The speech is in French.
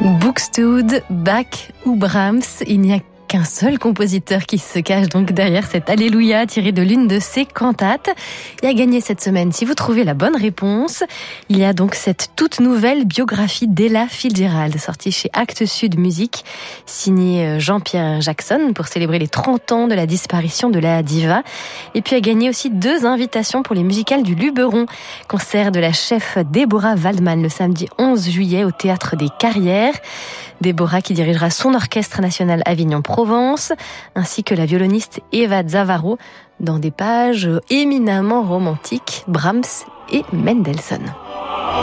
Buxtehude, Bach ou Brahms, il n'y a qu'un seul compositeur qui se cache donc derrière cet Alléluia tiré de l'une de ses cantates. Et à gagner cette semaine, si vous trouvez la bonne réponse, il y a donc cette toute nouvelle biographie d'Ella Fitzgerald, sortie chez Actes Sud Musique, signée Jean-Pierre Jackson pour célébrer les 30 ans de la disparition de la diva. Et puis à gagner aussi 2 invitations pour les musicales du Luberon, concert de la chef Déborah Waldman le samedi 11 juillet au Théâtre des Carrières. Déborah qui dirigera son orchestre national Avignon-Provence, ainsi que la violoniste Eva Zavaro dans des pages éminemment romantiques, Brahms et Mendelssohn.